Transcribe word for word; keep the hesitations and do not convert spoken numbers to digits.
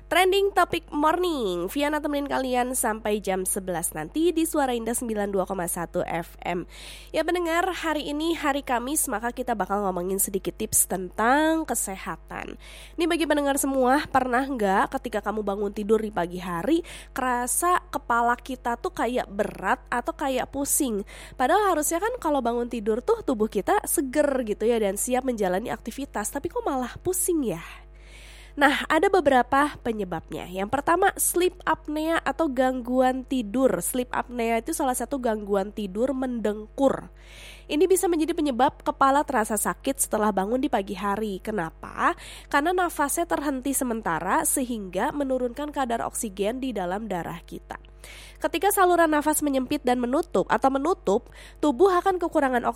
Trending Topic Morning, Viana temenin kalian sampai jam sebelas nanti di Suara Indah sembilan puluh dua koma satu F M. Ya pendengar, hari ini hari Kamis, maka kita bakal ngomongin sedikit tips tentang kesehatan. Ini bagi pendengar semua, pernah nggak ketika kamu bangun tidur di pagi hari kerasa kepala kita tuh kayak berat atau kayak pusing? Padahal harusnya kan kalau bangun tidur tuh tubuh kita seger gitu ya dan siap menjalani aktivitas, tapi kok malah pusing ya? Nah, ada beberapa penyebabnya. Yang pertama, sleep apnea atau gangguan tidur. Sleep apnea itu salah satu gangguan tidur mendengkur. Ini bisa menjadi penyebab kepala terasa sakit setelah bangun di pagi hari. Kenapa? Karena nafasnya terhenti sementara sehingga menurunkan kadar oksigen di dalam darah kita. Ketika saluran nafas menyempit dan menutup atau menutup, tubuh akan kekurangan oksigen